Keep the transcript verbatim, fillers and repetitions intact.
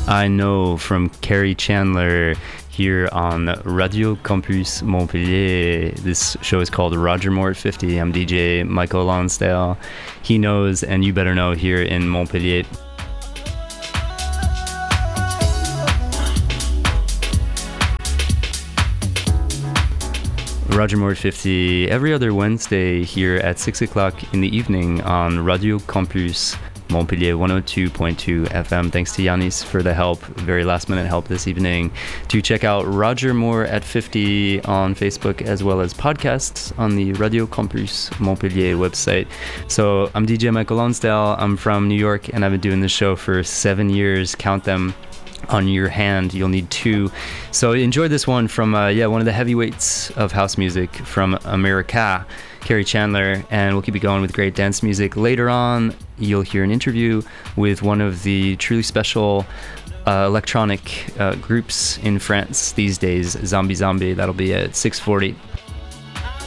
I Know from Kerri Chandler here on Radio Campus Montpellier. This show is called Roger Moore at fifty. I'm D J Michael Lonsdale. He knows, and you better know, here in Montpellier. Roger Moore at fifty every other Wednesday here at six o'clock in the evening on Radio Campus Montpellier one oh two point two F M. Thanks to Yanis for the help, very last minute help this evening. Do check out Roger Moore at fifty on Facebook as well as podcasts on the Radio Campus Montpellier website. So I'm D J Michael Lonsdale. I'm from New York and I've been doing this show for seven years. Count them on your hand, you'll need two. So enjoy this one from uh, yeah one of the heavyweights of house music from America, Kerri Chandler, and we'll keep it going with great dance music. Later on you'll hear an interview with one of the truly special uh, electronic uh, groups in France these days, Zombie Zombie. That'll be at six forty.